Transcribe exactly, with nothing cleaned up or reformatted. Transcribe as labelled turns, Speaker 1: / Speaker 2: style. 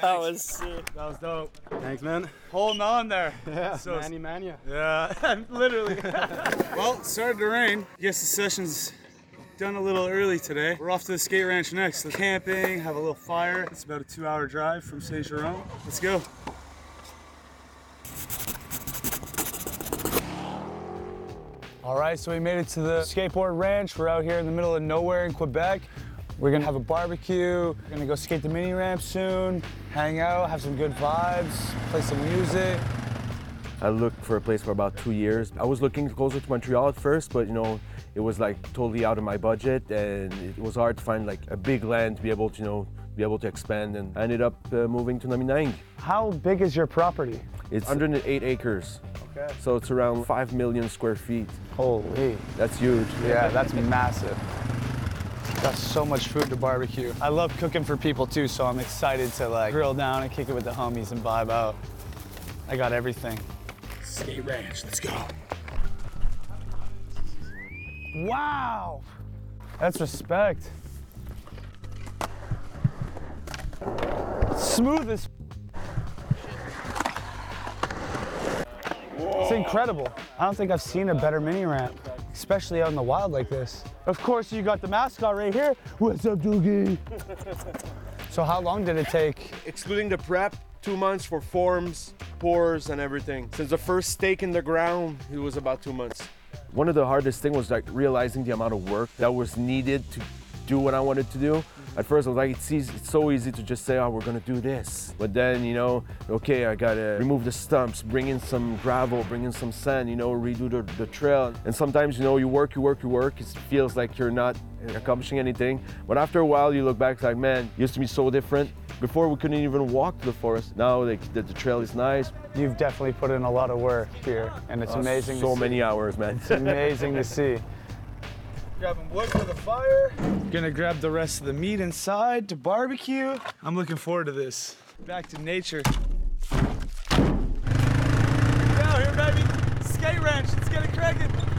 Speaker 1: That was sick.
Speaker 2: That was dope.
Speaker 3: Thanks, man.
Speaker 2: Holding on there.
Speaker 3: Yeah,
Speaker 2: So-
Speaker 3: Manny Mania.
Speaker 2: Yeah, literally. Well, it started to rain. Guess the session's done a little early today. We're off to the skate ranch next. So camping, have a little fire. It's about a two hour drive from Saint Jerome. Let's go. All right, so we made it to the skateboard ranch. We're out here in the middle of nowhere in Quebec. We're gonna have a barbecue. We're gonna go skate the mini ramp soon, hang out, have some good vibes, play some music.
Speaker 4: I looked for a place for about two years. I was looking closer to Montreal at first, but you know, it was like totally out of my budget, and it was hard to find like a big land to be able to, you know, be able to expand. And I ended up uh, moving to Naminang.
Speaker 2: How big is your property?
Speaker 4: It's one hundred eight acres,
Speaker 2: Okay.
Speaker 4: so it's around five million square feet.
Speaker 2: Holy.
Speaker 4: That's huge.
Speaker 2: Yeah, that's massive. Got so much food to barbecue. I love cooking for people too, so I'm excited to like grill down and kick it with the homies and vibe out. I got everything. Skate ranch, let's go. Wow, that's respect. Smooth as. It's incredible. I don't think I've seen a better mini ramp, especially out in the wild like this. Of course, you got the mascot right here. What's up, Doogie? So how long did it take?
Speaker 4: Excluding the prep, two months for forms, pours, and everything. Since the first stake in the ground, it was about two months. One of the hardest things was like realizing the amount of work that was needed to do what I wanted to do. At first I was like, it's, easy, it's so easy to just say, oh, we're gonna do this. But then, you know, okay, I gotta remove the stumps, bring in some gravel, bring in some sand, you know, redo the, the trail. And sometimes, you know, you work, you work, you work, it feels like you're not accomplishing anything. But after a while, you look back, it's like, man, it used to be so different. Before we couldn't even walk to the forest. Now like, the, the trail is nice.
Speaker 2: You've definitely put in a lot of work here, and it's
Speaker 4: Uh,
Speaker 2: amazing
Speaker 4: So
Speaker 2: to
Speaker 4: many
Speaker 2: see.
Speaker 4: hours, man.
Speaker 2: It's amazing to see. Grabbing wood for the fire. Gonna grab the rest of the meat inside to barbecue. I'm looking forward to this. Back to nature. Get out here, baby. Skate ranch, let's get it cracking.